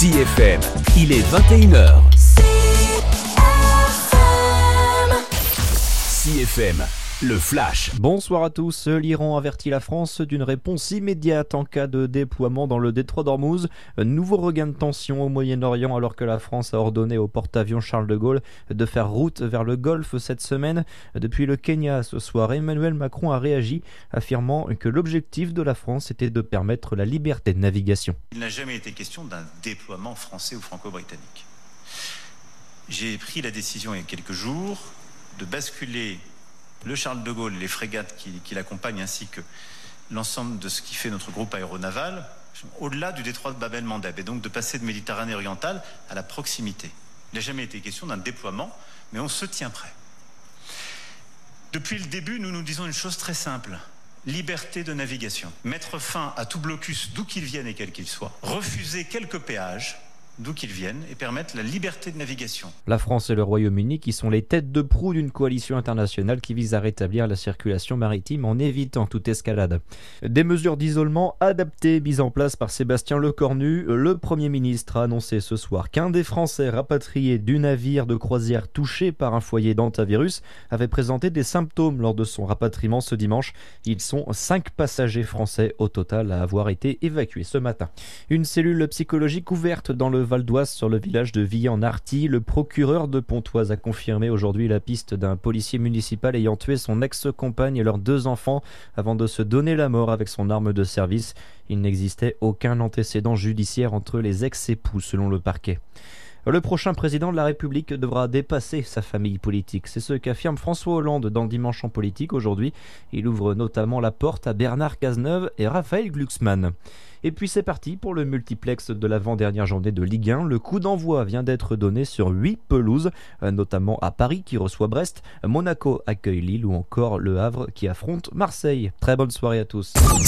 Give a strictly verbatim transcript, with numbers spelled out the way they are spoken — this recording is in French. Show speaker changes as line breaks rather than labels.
C F M, il est vingt et une heures. C F M, le flash.
Bonsoir à tous. L'Iran avertit la France d'une réponse immédiate en cas de déploiement dans le détroit d'Ormuz. Un nouveau regain de tension au Moyen-Orient alors que la France a ordonné au porte-avions Charles de Gaulle de faire route vers le Golfe cette semaine. Depuis le Kenya ce soir, Emmanuel Macron a réagi, affirmant que l'objectif de la France était de permettre la liberté de navigation.
Il n'a jamais été question d'un déploiement français ou franco-britannique. J'ai pris la décision il y a quelques jours de basculer le Charles de Gaulle, les frégates qui, qui l'accompagnent, ainsi que l'ensemble de ce qui fait notre groupe aéronaval, au-delà du détroit de Bab el-Mandeb, et donc de passer de Méditerranée orientale à la proximité. Il n'a jamais été question d'un déploiement, mais on se tient prêt. Depuis le début, nous nous disons une chose très simple. Liberté de navigation. Mettre fin à tout blocus, d'où qu'il vienne et quel qu'il soit. Refuser quelques péages, d'où qu'ils viennent, et permettre la liberté de navigation.
La France et le Royaume-Uni qui sont les têtes de proue d'une coalition internationale qui vise à rétablir la circulation maritime en évitant toute escalade. Des mesures d'isolement adaptées mises en place par Sébastien Lecornu. Le Premier ministre a annoncé ce soir qu'un des Français rapatriés du navire de croisière touché par un foyer d'hantavirus avait présenté des symptômes lors de son rapatriement ce dimanche. Ils sont cinq passagers français au total à avoir été évacués ce matin. Une cellule psychologique ouverte dans le Val d'Oise sur le village de Villy-en-Arty. Le procureur de Pontoise a confirmé aujourd'hui la piste d'un policier municipal ayant tué son ex-compagne et leurs deux enfants avant de se donner la mort avec son arme de service. Il n'existait aucun antécédent judiciaire entre les ex-époux selon le parquet. Le prochain président de la République devra dépasser sa famille politique. C'est ce qu'affirme François Hollande dans Dimanche en politique aujourd'hui. Il ouvre notamment la porte à Bernard Cazeneuve et Raphaël Glucksmann. Et puis c'est parti pour le multiplex de l'avant-dernière journée de Ligue un. Le coup d'envoi vient d'être donné sur huit pelouses, notamment à Paris qui reçoit Brest, Monaco accueille Lille ou encore Le Havre qui affronte Marseille. Très bonne soirée à tous.